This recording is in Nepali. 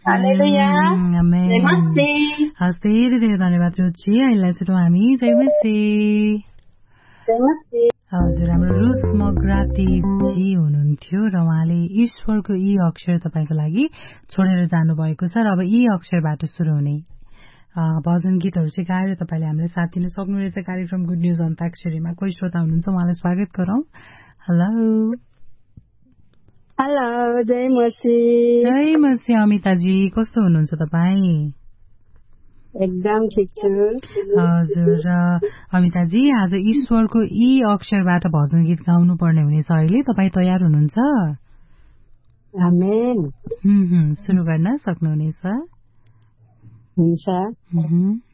हालेलुया जय मसी हस् धेरै धेरै धन्यवाद रुचि अहिले छुटौँ हामी जय मसी हजुर हाम्रो रुस मग्रातीजी हुनुहुन्थ्यो र उहाँले ईश्वरको यी अक्षर तपाईँको लागि छोडेर जानुभएको छ र अब यी अक्षरबाट सुरु हुने भजन गीतहरू चाहिँ गाएर तपाईँले हामीलाई साथ दिन सक्नुहुनेछ कार्यक्रम गुड न्युज अन्ताक्षरीमा कोही श्रोता हुनुहुन्छ उहाँलाई स्वागत गरौँ हेलो जय मसी अमिताजी कस्तो हुनुहुन्छ तपाईँ एकदम ठिक छु हजुर अमिताजी आज ईश्वरको यी अक्षरबाट भजन गीत गाउनु पर्ने हुनेछ अहिले तपाईँ तयार हुनुहुन्छ आमेन सुरु गर्न सक्नुहुनेछ हुन्छ